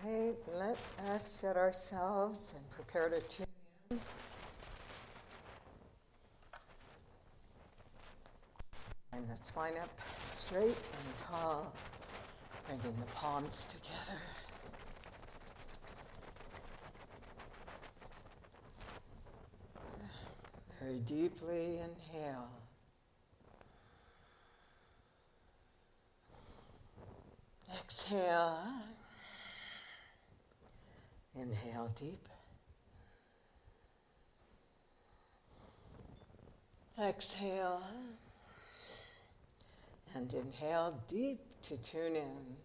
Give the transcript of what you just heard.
Okay, let us set ourselves and prepare to tune in. And the spine up straight and tall, bringing the palms together. Very deeply inhale. Exhale. Inhale deep. Exhale. And inhale deep to tune in.